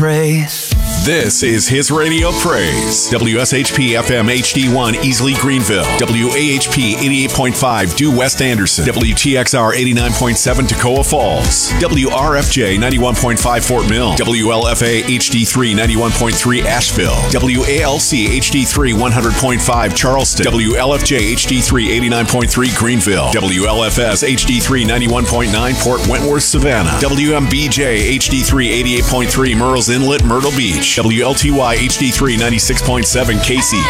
Praise. This is His Radio Praise. WSHP FM HD1 Easley Greenville. WAHP 88.5 Due West Anderson. WTXR 89.7 Toccoa Falls. WRFJ 91.5 Fort Mill. WLFA HD3 91.3 Asheville. WALC HD3 100.5 Charleston. WLFJ HD3 89.3 Greenville. WLFS HD3 91.9 Port Wentworth Savannah. WMBJ HD3 88.3 Murrells Inlet Myrtle Beach. WLTY HD3 96.7 Casey.